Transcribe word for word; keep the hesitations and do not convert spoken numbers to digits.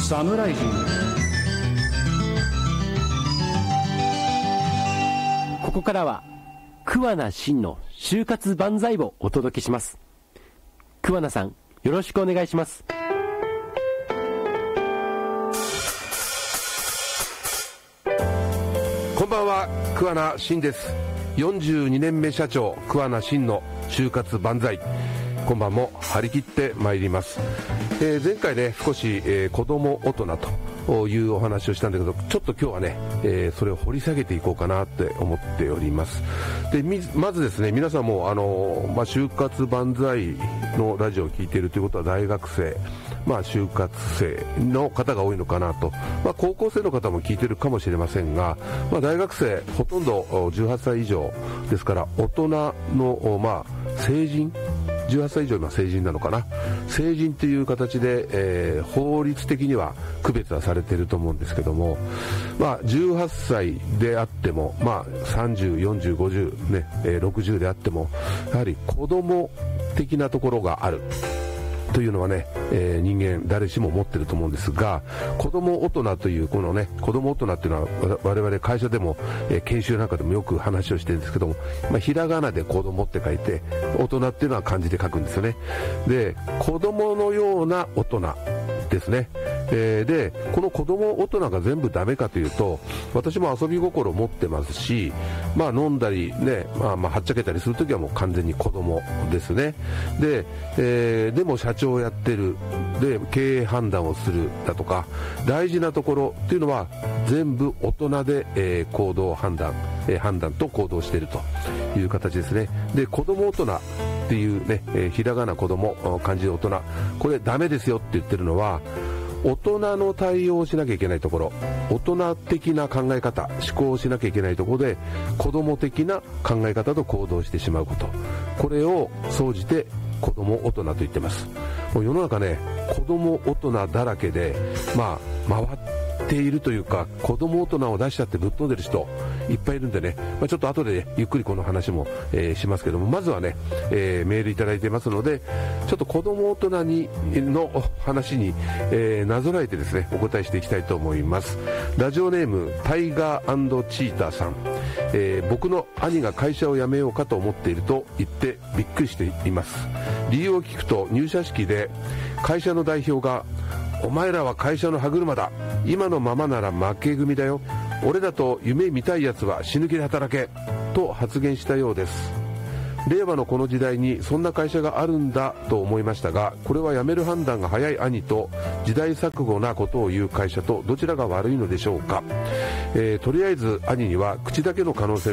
サムライジング。 ここからは桑名真の就活万歳をお届けします。桑名さん、よろしくお願いします。 こんばんは、桑名真です。よんじゅうにねんめ社長桑名真の就活万歳、今晩も張り切ってまいります。えー、前回ね少し、えー、子供大人というお話をしたんだけど、ちょっと今日はね、えー、それを掘り下げていこうかなって思っております。でまずですね、皆さんもあの、まあ、就活万歳のラジオを聞いているということは大学生、まあ、就活生の方が多いのかなと、まあ、高校生の方も聞いてるかもしれませんが、まあ、大学生ほとんどじゅうはっさい以上ですから、大人の、まあ、成人じゅうはっさい以上の成人なのかな、成人という形で、えー、法律的には区別はされていると思うんですけども、まあ、じゅうはっさいであっても、まあ、さんじゅう、よんじゅう、ごじゅう、ねえー、ろくじゅうであっても、やはり子供的なところがあるというのはね、えー、人間誰しも持ってると思うんですが、子供大人というこのね、子供大人っていうのは我々会社でも、えー、研修なんかでもよく話をしてるんですけども、まあ、ひらがなで子供って書いて、大人っていうのは漢字で書くんですよね。で、子供のような大人ですね。えー、でこの子供大人が全部ダメかというと、私も遊び心を持ってますし、まあ、飲んだりね、まあ、まあはっちゃけたりするときはもう完全に子供ですね。で、えー、でも社長をやってる、で経営判断をするだとか、大事なところっていうのは全部大人で、えー、行動判断、えー、判断と行動しているという形ですね。で、子供大人っていうね、えー、ひらがな子供、漢字で大人、これダメですよって言ってるのは、大人の対応をしなきゃいけないところ、大人的な考え方、思考をしなきゃいけないところで、子供的な考え方と行動してしまうこと、これを総じて子供大人と言ってます。もう世の中ね、子供大人だらけで、まあ回っているというか、子供大人を出しちゃってぶっ飛んでる人いっぱいいるんでね、まあ、ちょっと後で、ね、ゆっくりこの話も、えー、しますけども、まずはね、えー、メールいただいてますので、ちょっと子供大人にの話に、えー、なぞらえてですね、お答えしていきたいと思います。ラジオネームタイガー&チーターさん、えー、僕の兄が会社を辞めようかと思っていると言ってびっくりしています。理由を聞くと、入社式で会社の代表が、お前らは会社の歯車だ、今のままなら負け組だよ、俺らと夢見たいやつは死ぬ気で働けと発言したようです。令和のこの時代にそんな会社があるんだと思いましたが、これは辞める判断が早い兄と時代錯誤なことを言う会社とどちらが悪いのでしょうか。えー、とりあえず兄には口だけの可能性